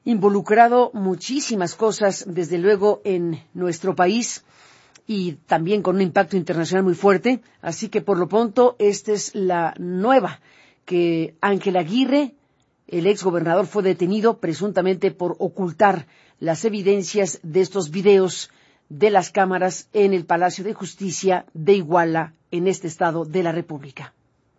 involucrado muchísimas cosas, desde luego, en nuestro país y también con un impacto internacional muy fuerte. Así que, por lo pronto, esta es la nueva, que Ángel Aguirre, el exgobernador, fue detenido presuntamente por ocultar las evidencias de estos videos de las cámaras en el Palacio de Justicia de Iguala, en este estado de la República.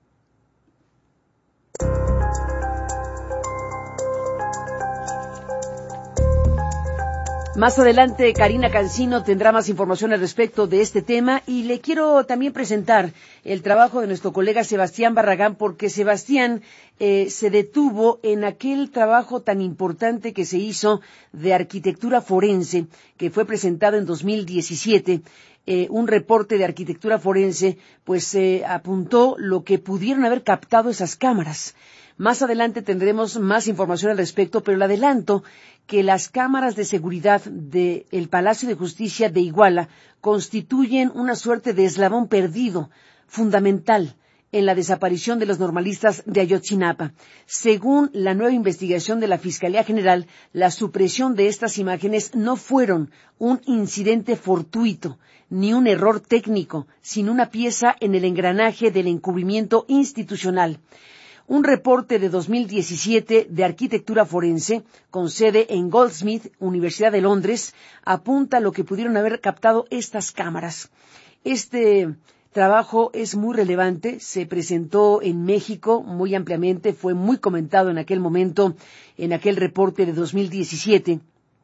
Más adelante, Karina Cancino tendrá más información al respecto de este tema, y le quiero también presentar el trabajo de nuestro colega Sebastián Barragán, porque Sebastián se detuvo en aquel trabajo tan importante que se hizo de arquitectura forense, que fue presentado en 2017. Un reporte de arquitectura forense, pues apuntó lo que pudieron haber captado esas cámaras. Más adelante tendremos más información al respecto, pero le adelanto que las cámaras de seguridad del Palacio de Justicia de Iguala constituyen una suerte de eslabón perdido, fundamental, en la desaparición de los normalistas de Ayotzinapa. Según la nueva investigación de la Fiscalía General, la supresión de estas imágenes no fueron un incidente fortuito, ni un error técnico, sino una pieza en el engranaje del encubrimiento institucional. Un reporte de 2017 de arquitectura forense, con sede en Goldsmith, Universidad de Londres, apunta a lo que pudieron haber captado estas cámaras. Este trabajo es muy relevante, se presentó en México muy ampliamente, fue muy comentado en aquel momento, en aquel reporte de 2017.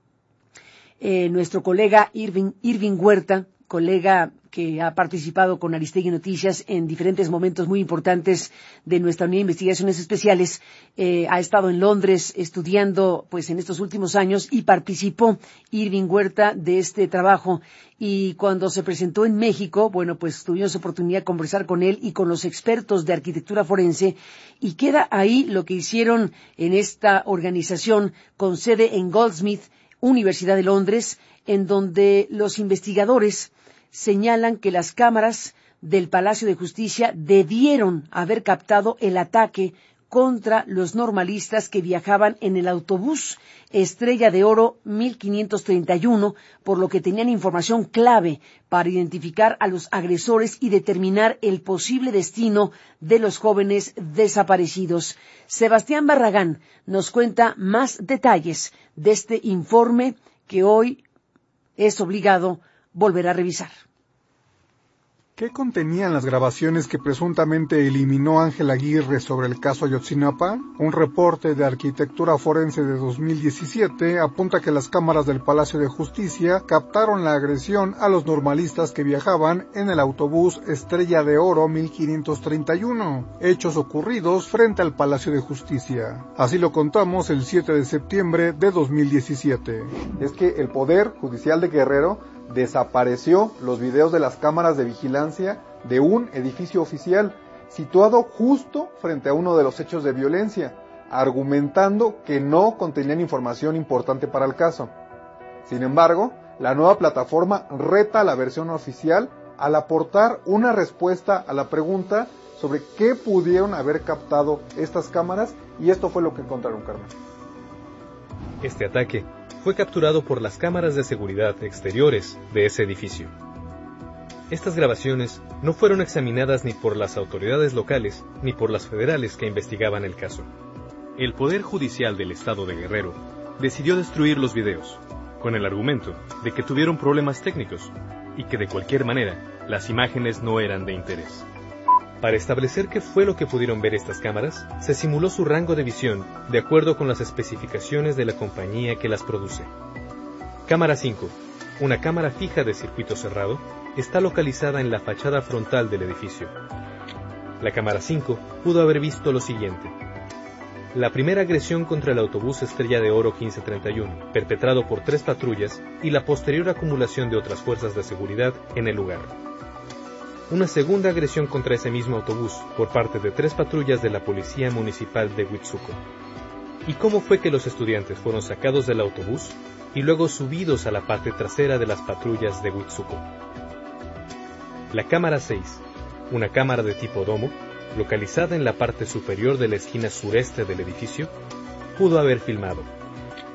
Nuestro colega Irving Huerta, colega que ha participado con Aristegui Noticias en diferentes momentos muy importantes de nuestra unidad de investigaciones especiales, ha estado en Londres estudiando pues en estos últimos años, y participó Irving Huerta de este trabajo. Y cuando se presentó en México, bueno, pues tuvimos oportunidad de conversar con él y con los expertos de arquitectura forense, y queda ahí lo que hicieron en esta organización con sede en Goldsmith, Universidad de Londres, en donde los investigadores señalan que las cámaras del Palacio de Justicia debieron haber captado el ataque contra los normalistas que viajaban en el autobús Estrella de Oro 1531, por lo que tenían información clave para identificar a los agresores y determinar el posible destino de los jóvenes desaparecidos. Sebastián Barragán nos cuenta más detalles de este informe que hoy es obligado volver a revisar. ¿Qué contenían las grabaciones que presuntamente eliminó Ángel Aguirre sobre el caso Ayotzinapa? Un reporte de arquitectura forense de 2017 apunta que las cámaras del Palacio de Justicia captaron la agresión a los normalistas que viajaban en el autobús Estrella de Oro 1531, hechos ocurridos frente al Palacio de Justicia. Así lo contamos el 7 de septiembre de 2017. Es que el Poder Judicial de Guerrero desapareció los videos de las cámaras de vigilancia de un edificio oficial situado justo frente a uno de los hechos de violencia, argumentando que no contenían información importante para el caso. Sin embargo, la nueva plataforma reta a la versión oficial al aportar una respuesta a la pregunta sobre qué pudieron haber captado estas cámaras, y esto fue lo que encontraron, Carmen. Este ataque fue capturado por las cámaras de seguridad exteriores de ese edificio. Estas grabaciones no fueron examinadas ni por las autoridades locales ni por las federales que investigaban el caso. El Poder Judicial del Estado de Guerrero decidió destruir los videos, con el argumento de que tuvieron problemas técnicos y que de cualquier manera las imágenes no eran de interés. Para establecer qué fue lo que pudieron ver estas cámaras, se simuló su rango de visión de acuerdo con las especificaciones de la compañía que las produce. Cámara 5, una cámara fija de circuito cerrado, está localizada en la fachada frontal del edificio. La cámara 5 pudo haber visto lo siguiente: la primera agresión contra el autobús Estrella de Oro 1531, perpetrado por 3 patrullas, y la posterior acumulación de otras fuerzas de seguridad en el lugar. Una segunda agresión contra ese mismo autobús por parte de 3 patrullas de la Policía Municipal de Huitzuco. ¿Y cómo fue que los estudiantes fueron sacados del autobús y luego subidos a la parte trasera de las patrullas de Huitzuco? La cámara 6, una cámara de tipo domo, localizada en la parte superior de la esquina sureste del edificio, pudo haber filmado,